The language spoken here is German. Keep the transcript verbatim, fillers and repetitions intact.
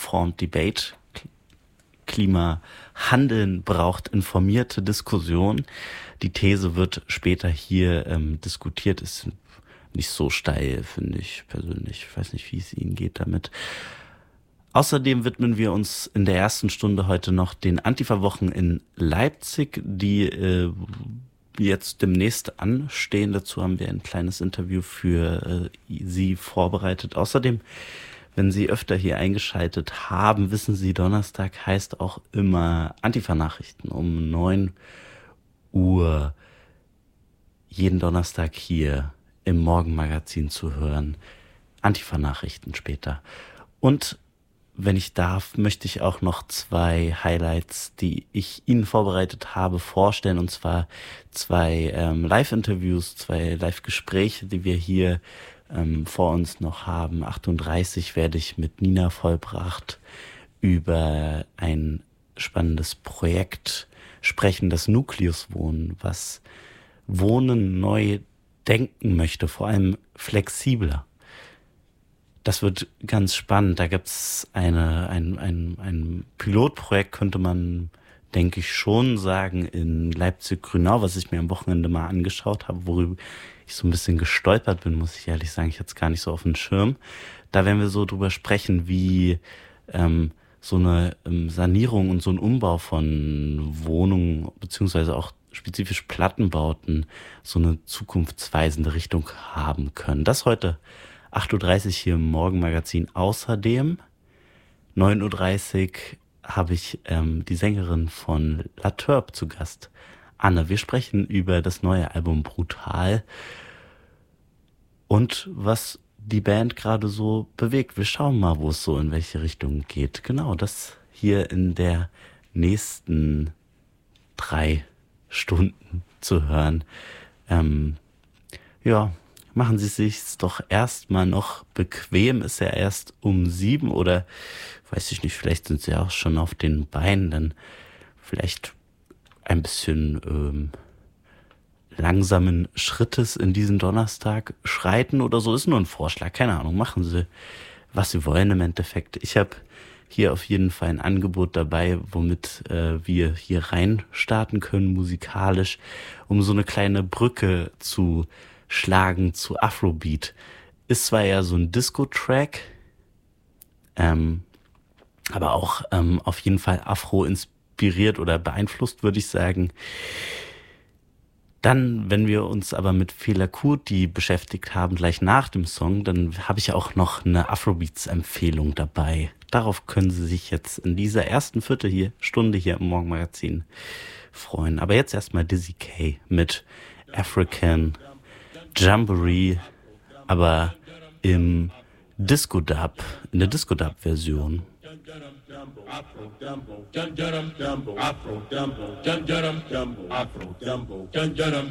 Informed Debate. Klimahandeln braucht informierte Diskussion. Die These wird später hier ähm, diskutiert, ist nicht so steil, finde ich persönlich. Ich weiß nicht, wie es Ihnen geht damit. Außerdem widmen wir uns in der ersten Stunde heute noch den Antifa-Wochen in Leipzig, die äh, jetzt demnächst anstehen. Dazu haben wir ein kleines Interview für äh, Sie vorbereitet. Außerdem, wenn Sie öfter hier eingeschaltet haben, wissen Sie, Donnerstag heißt auch immer Antifa-Nachrichten um neun Uhr jeden Donnerstag hier im Morgenmagazin zu hören. Antifa-Nachrichten später. Und wenn ich darf, möchte ich auch noch zwei Highlights, die ich Ihnen vorbereitet habe, vorstellen. Und zwar zwei ähm, Live-Interviews, zwei Live-Gespräche, die wir hier ähm, vor uns noch haben. achtunddreißig werde ich mit Nina Vollbracht über ein spannendes Projekt sprechen, das Nukleus-Wohnen, was Wohnen neu denken möchte, vor allem flexibler. Das wird ganz spannend. Da gibt's eine ein, ein, ein Pilotprojekt, könnte man, denke ich, schon sagen, in Leipzig-Grünau, was ich mir am Wochenende mal angeschaut habe, worüber ich so ein bisschen gestolpert bin, muss ich ehrlich sagen. Ich hatte es gar nicht so auf dem Schirm. Da werden wir so drüber sprechen, wie ähm, so eine ähm, Sanierung und so ein Umbau von Wohnungen, beziehungsweise auch spezifisch Plattenbauten, so eine zukunftsweisende Richtung haben können. Das heute acht Uhr dreißig hier im Morgenmagazin. Außerdem neun Uhr dreißig habe ich ähm, die Sängerin von La Turb zu Gast, Anne. Wir sprechen über das neue Album Brutal und was die Band gerade so bewegt. Wir schauen mal, wo es so in welche Richtung geht. Genau, das hier in der nächsten drei Stunden zu hören. Ähm, ja, machen Sie sich's doch erstmal noch bequem. Ist ja erst um sieben oder weiß ich nicht, vielleicht sind Sie auch schon auf den Beinen, dann vielleicht ein bisschen ähm, langsamen Schrittes in diesen Donnerstag schreiten oder so. Ist nur ein Vorschlag, keine Ahnung. Machen Sie, was Sie wollen im Endeffekt. Ich habe hier auf jeden Fall ein Angebot dabei, womit äh, wir hier rein starten können, musikalisch, um so eine kleine Brücke zu schlagen zu Afrobeat. Ist zwar eher so ein Disco-Track, ähm, aber auch ähm, auf jeden Fall Afro inspiriert oder beeinflusst, würde ich sagen. Dann, wenn wir uns aber mit Fela Kuti beschäftigt haben, gleich nach dem Song, dann habe ich auch noch eine Afrobeats-Empfehlung dabei. Darauf können Sie sich jetzt in dieser ersten Viertel hier, Stunde hier im Morgenmagazin freuen. Aber jetzt erstmal Dizzy K mit African Jamboree, aber im Disco-Dub, in der Disco-Dub-Version. Afro Dumbo, dun dun dum dumbo, Afro Dumbo, dun dun dum dumbo, Afro Dumbo, dun dun